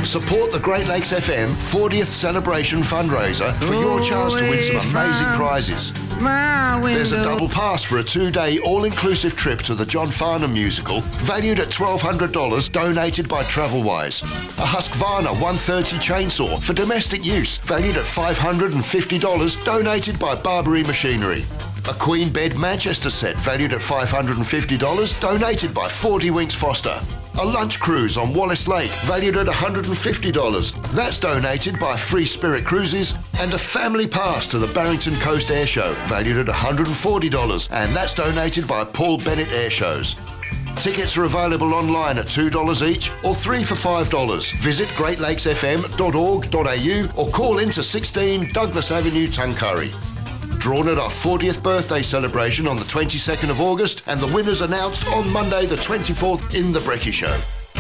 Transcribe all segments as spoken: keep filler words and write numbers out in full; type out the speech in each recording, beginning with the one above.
Support the Great Lakes F M fortieth celebration fundraiser for your chance to win some amazing prizes. There's a double pass for a two-day all-inclusive trip to the John Farnham musical, valued at twelve hundred dollars, donated by Travelwise. A Husqvarna one thirty chainsaw for domestic use, valued at five hundred fifty dollars, donated by Barbary Machinery. A Queen Bed Manchester set, valued at five hundred fifty dollars, donated by forty Winks Foster. A lunch cruise on Wallace Lake, valued at one hundred fifty dollars. That's donated by Free Spirit Cruises. And a family pass to the Barrington Coast Air Show, valued at one hundred forty dollars. And that's donated by Paul Bennett Air Shows. Tickets are available online at two dollars each or three for five dollars. Visit great lakes f m dot org dot a u or call into sixteen Douglas Avenue, Tuncurry. Drawn at our fortieth birthday celebration on the twenty-second of August, and the winners announced on Monday the twenty-fourth in The Brekkie Show.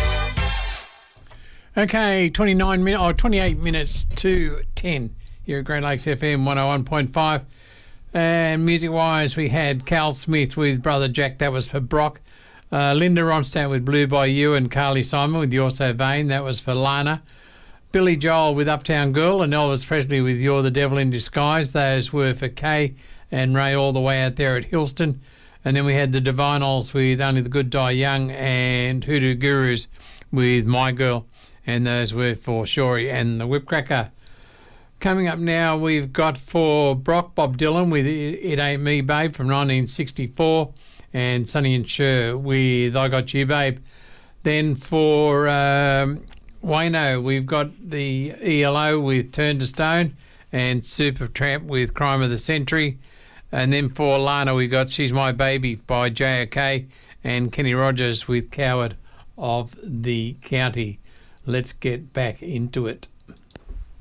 Okay, twenty-nine minutes, or twenty-eight minutes to ten here at Great Lakes F M one oh one point five. And music-wise, we had Cal Smith with Brother Jack, that was for Brock. Uh, Linda Ronstadt with Blue by You, and Carly Simon with You're So Vain, that was for Lana. Billy Joel with Uptown Girl, and Elvis Presley with You're the Devil in Disguise. Those were for Kay and Ray all the way out there at Hillston. And then we had the Divinyls with Only the Good Die Young, and Hoodoo Gurus with My Girl. And those were for Shorey and the Whipcracker. Coming up now, we've got for Brock, Bob Dylan with It Ain't Me Babe from nineteen sixty-four, and Sonny and Cher with I Got You Babe. Then for Um, Wayno, we've got the E L O with Turn to Stone, and Supertramp with Crime of the Century. And then for Lana, we got She's My Baby by J O K, and Kenny Rogers with Coward of the County. Let's get back into it.